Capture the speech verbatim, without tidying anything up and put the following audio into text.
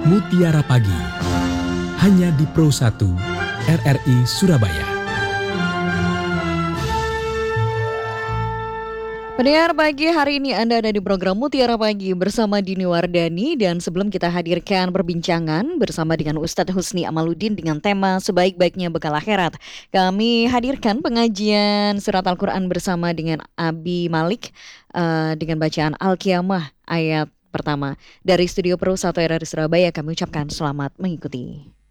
Mutiara Pagi, hanya di Pro satu R R I Surabaya. Pendengar pagi, hari ini Anda ada di program Mutiara Pagi bersama Dini Wardani. Dan sebelum kita hadirkan perbincangan bersama dengan Ustadz Husni Amaluddin dengan tema Sebaik-Baiknya Bekal Akhirat, kami hadirkan pengajian Surat Al-Quran bersama dengan Abi Malik uh, dengan bacaan Al-Qiyamah ayat pertama. Dari Studio Pro satu R R I Surabaya kami ucapkan selamat mengikuti.